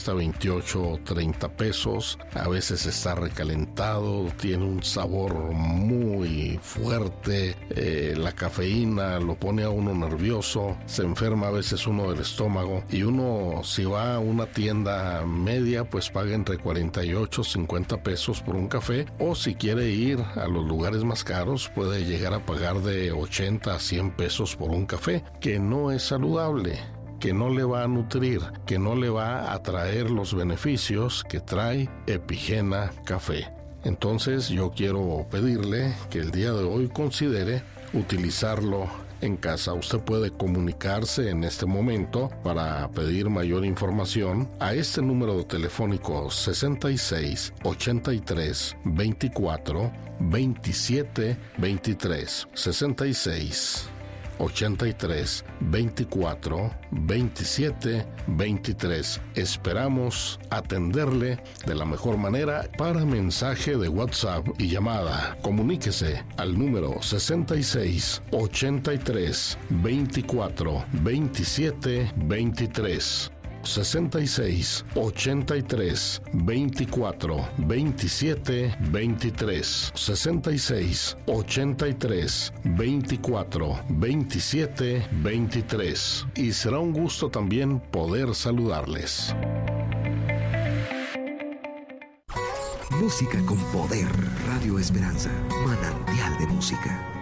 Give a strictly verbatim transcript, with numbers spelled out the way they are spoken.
Hasta veintiocho o treinta pesos, a veces está recalentado, tiene un sabor muy fuerte, eh, la cafeína lo pone a uno nervioso, se enferma a veces uno del estómago, y uno, si va a una tienda media, pues paga entre cuarenta y ocho, cincuenta pesos por un café, o si quiere ir a los lugares más caros puede llegar a pagar de ochenta a cien pesos por un café, que no es saludable, que no le va a nutrir, que no le va a traer los beneficios que trae Epigena Café. Entonces yo quiero pedirle que el día de hoy considere utilizarlo en casa. Usted puede comunicarse en este momento para pedir mayor información a este número telefónico sesenta y seis, ochenta y tres, veinticuatro, veintisiete, veintitrés, sesenta y seis, ochenta y tres, veinticuatro, veintisiete, veintitrés. Esperamos atenderle de la mejor manera para mensaje de WhatsApp y llamada. Comuníquese al número sesenta y seis, ochenta y tres, veinticuatro, veintisiete, veintitrés. sesenta y seis, ochenta y tres, veinticuatro, veintisiete, veintitrés. sesenta y seis, ochenta y tres, veinticuatro, veintisiete, veintitrés. Y será un gusto también poder saludarles. Música con poder. Radio Esperanza. Manantial de música.